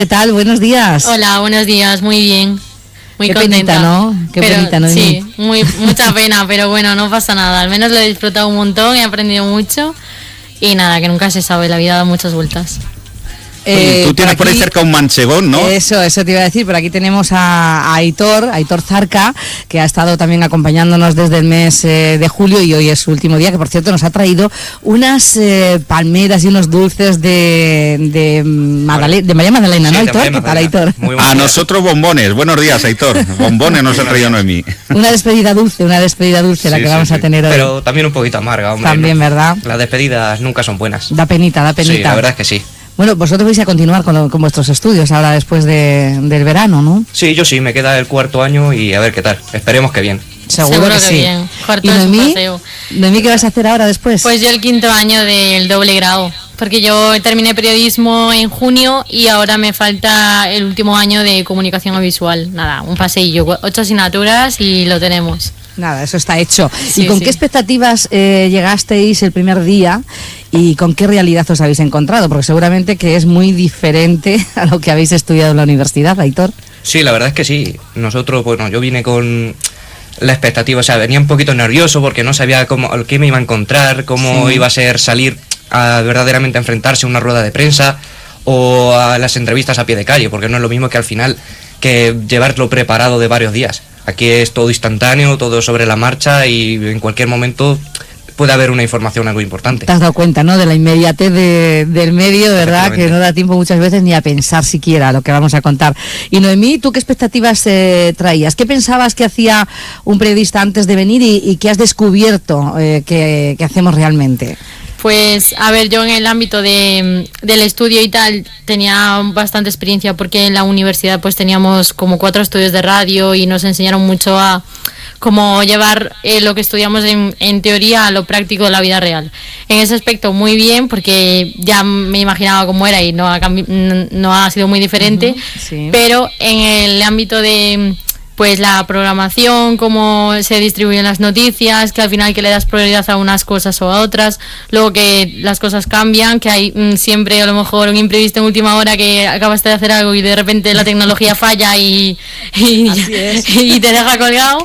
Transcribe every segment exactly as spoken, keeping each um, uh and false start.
¿Qué tal? Buenos días. Hola, buenos días, muy bien. Muy Qué contenta. penita, ¿no? Qué pero, penita, ¿no? Sí, muy, mucha pena, pero bueno, no pasa nada. Al menos lo he disfrutado un montón, he aprendido mucho. Y nada, que nunca se sabe, la vida da muchas vueltas. Eh, Tú tienes por, aquí, por ahí cerca un manchegón, ¿no? Eso, eso te iba a decir. Por aquí tenemos a, a Aitor, Aitor Zarca, que ha estado también acompañándonos desde el mes eh, de julio y hoy es su último día, que por cierto nos ha traído unas eh, palmeras y unos dulces de, de, Madale de María Magdalena, sí, ¿no, Aitor? ¿Qué tal, Aitor? A nosotros bombones. Buenos días, Aitor. Bombones nos ha traído Noemí. Una despedida dulce, una despedida dulce sí, la que sí, vamos sí. a tener hoy. Pero también un poquito amarga, hombre. También, ¿no? ¿verdad? Las despedidas nunca son buenas. Da penita, da penita. Sí, la verdad es que sí. Bueno, vosotros vais a continuar con, lo, con vuestros estudios ahora después de, del verano, ¿no? Sí, yo sí, me queda el cuarto año y a ver qué tal. Esperemos que bien. Seguro, Seguro que, que sí. bien. Cuarto ¿Y Noemí? paseo. Noemí, qué vas a hacer ahora después? Pues yo el quinto año del doble grado, porque yo terminé periodismo en junio y ahora me falta el último año de comunicación audiovisual. Nada, un paseillo, ocho asignaturas y lo tenemos. Nada, eso está hecho. Sí, ¿Y con sí. qué expectativas eh, llegasteis el primer día y con qué realidad os habéis encontrado? Porque seguramente que es muy diferente a lo que habéis estudiado en la universidad, Aitor. Sí, la verdad es que sí. Nosotros, bueno, yo vine con la expectativa, o sea, venía un poquito nervioso porque no sabía cómo, qué me iba a encontrar, cómo sí. iba a ser salir a verdaderamente a enfrentarse a una rueda de prensa o a las entrevistas a pie de calle, porque no es lo mismo que al final que llevarlo preparado de varios días. Aquí es todo instantáneo, todo sobre la marcha y en cualquier momento puede haber una información algo importante. Te has dado cuenta, ¿no? De la inmediatez de, del medio, ¿verdad? Que no da tiempo muchas veces ni a pensar siquiera lo que vamos a contar. Y Noemí, ¿tú qué expectativas eh, traías? ¿Qué pensabas que hacía un periodista antes de venir y, y qué has descubierto eh, que, que hacemos realmente? Pues, a ver, yo en el ámbito de, del estudio y tal tenía bastante experiencia porque en la universidad pues teníamos como cuatro estudios de radio y nos enseñaron mucho a cómo llevar eh, lo que estudiamos en, en teoría a lo práctico de la vida real. En ese aspecto muy bien porque ya me imaginaba cómo era y no ha, no, no ha sido muy diferente, uh-huh, sí. Pero en el ámbito de pues la programación, cómo se distribuyen las noticias, que al final que le das prioridad a unas cosas o a otras, luego que las cosas cambian, que hay mmm, siempre a lo mejor un imprevisto en última hora que acabaste de hacer algo y de repente la tecnología falla y, y, y te deja colgado,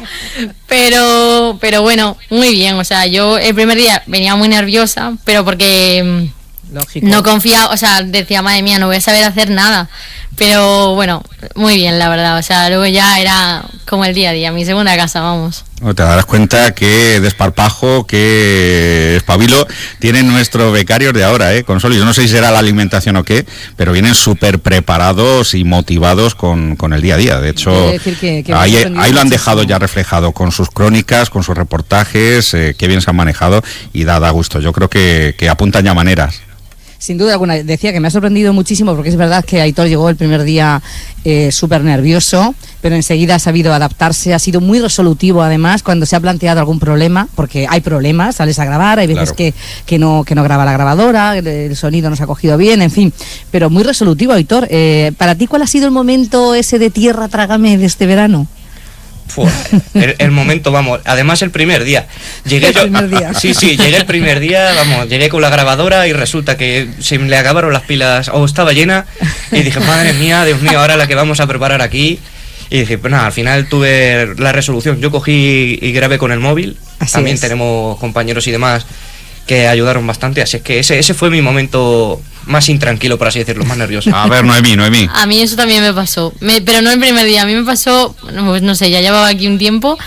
pero, pero bueno, muy bien, o sea, yo el primer día venía muy nerviosa, pero porque Lógico. No confiaba, o sea, decía, madre mía, no voy a saber hacer nada. Pero bueno, muy bien, la verdad. O sea, luego ya era como el día a día, mi segunda casa, vamos. Te darás cuenta qué desparpajo, qué espabilo tienen nuestros becarios de ahora, ¿eh? Consuelo, yo no sé si será la alimentación o qué, pero vienen súper preparados y motivados con, con el día a día. De hecho, que, que ahí, ahí lo han dejado ya reflejado con sus crónicas, con sus reportajes, eh, qué bien se han manejado y da, da gusto. Yo creo que, que apuntan ya maneras. Sin duda alguna, decía que me ha sorprendido muchísimo porque es verdad que Aitor llegó el primer día eh, súper nervioso, pero enseguida ha sabido adaptarse, ha sido muy resolutivo además cuando se ha planteado algún problema, porque hay problemas, sales a grabar, hay veces claro. que, que, no, que no graba la grabadora, el, el sonido no se ha cogido bien, en fin, pero muy resolutivo, Aitor. Eh, para ti, ¿cuál ha sido el momento ese de tierra trágame de este verano? Fue el, el momento, vamos, además el primer día llegué el yo, primer día. sí, sí, llegué el primer día, vamos, llegué con la grabadora y resulta que se le acabaron las pilas o estaba llena y dije, madre mía, Dios mío, ahora la que vamos a preparar aquí. Y dije, pues nada, al final tuve la resolución, yo cogí y grabé con el móvil. Así también es. Tenemos compañeros y demás que ayudaron bastante, así es que ese, ese fue mi momento más intranquilo, por así decirlo, más nervioso. A ver, Noemí, Noemí. A mí eso también me pasó, me, pero no el primer día, a mí me pasó, pues no sé, ya llevaba aquí un tiempo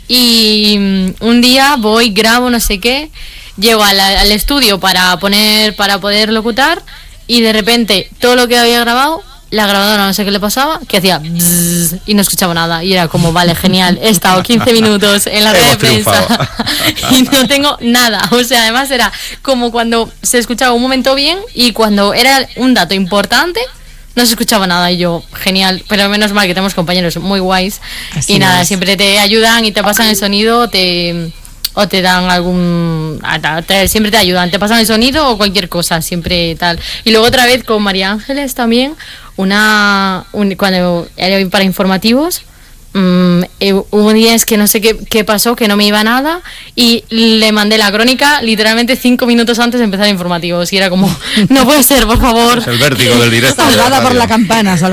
y um, un día voy, grabo, no sé qué, llego al, al estudio para poner, para poder locutar y de repente todo lo que había grabado, la grabadora no sé qué le pasaba, que hacía bzzz, y no escuchaba nada y era como, vale, genial, he estado quince minutos en la red de prensa y no tengo nada, o sea, además era como cuando se escuchaba un momento bien y cuando era un dato importante no se escuchaba nada y yo, genial, pero menos mal que tenemos compañeros muy guays. Así y nada, es. Siempre te ayudan y te pasan el sonido, te... o te dan algún... Te, siempre te ayudan, te pasan el sonido o cualquier cosa, siempre tal. Y luego otra vez con María Ángeles también, una un, cuando era para informativos, um, hubo un día es que no sé qué, qué pasó, que no me iba nada, y le mandé la crónica literalmente cinco minutos antes de empezar informativos, y era como, no puede ser, por favor. Es el vértigo del directo. Salvada por la campana, salvada.